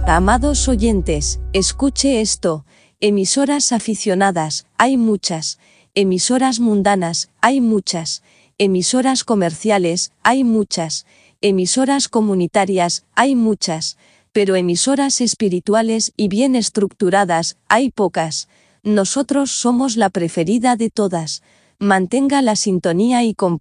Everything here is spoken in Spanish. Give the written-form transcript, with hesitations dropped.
Amados oyentes, escuche esto. Emisoras aficionadas, hay muchas. Emisoras mundanas, hay muchas. Emisoras comerciales, hay muchas. Emisoras comunitarias, hay muchas. Pero emisoras espirituales y bien estructuradas, hay pocas. Nosotros somos la preferida de todas. Mantenga la sintonía y comparta.